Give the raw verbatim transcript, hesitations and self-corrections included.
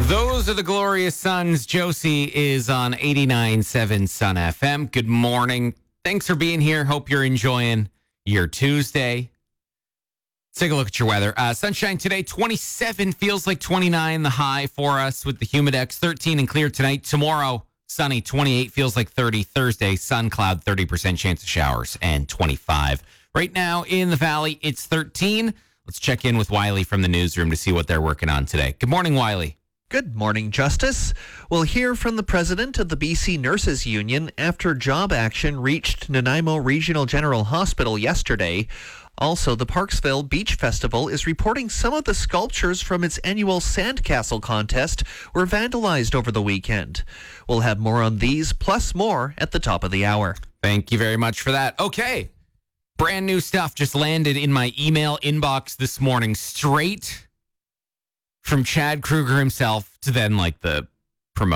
Those are the glorious Suns. Josie is on eighty-nine point seven Sun F M. Good morning. Thanks for being here. Hope you're enjoying your Tuesday. Let's take a look at your weather. Uh, sunshine today, twenty-seven, feels like twenty-nine, the high for us with the Humidex. thirteen and clear tonight. Tomorrow, sunny, twenty-eight, feels like thirty. Thursday, sun cloud, thirty percent chance of showers, and twenty-five. Right now in the valley, it's thirteen. Let's check in with Wiley from the newsroom to see what they're working on today. Good morning, Wiley. Good morning, Justice. We'll hear from the president of the B C Nurses Union after job action reached Nanaimo Regional General Hospital yesterday. Also, the Parksville Beach Festival is reporting some of the sculptures from its annual Sandcastle contest were vandalized over the weekend. We'll have more on these, plus more, at the top of the hour. Thank you very much for that. Okay. Brand new stuff just landed in my email inbox this morning, straight from Chad Kruger himself to then like the